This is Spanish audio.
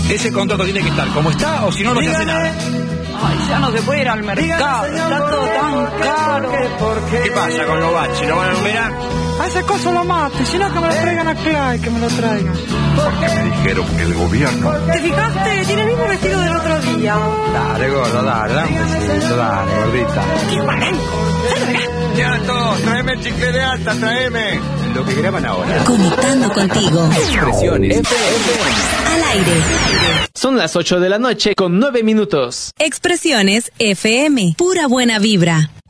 ese contrato tiene que estar como está o si no, no se hace nada. Ay, ya no se puede ir al mercado, está todo tan caro. ¿Qué pasa con los baches? ¿Lo van a numerar? A ese coso lo mate, si no que me lo traigan a Clay, que me lo traigan. Porque me dijeron que el gobierno... ¿Te fijaste? Tiene el mismo vestido del otro día. Dale, gordo, dale un besito, dale, gordita. ¡Qué guaranco! Ya todos, tráeme chicle de alta, tráeme. Lo que graban ahora. Conectando contigo. Expresiones Al aire. Son las 8 de la noche con 9 minutos. Expresiones FM. Pura buena vibra.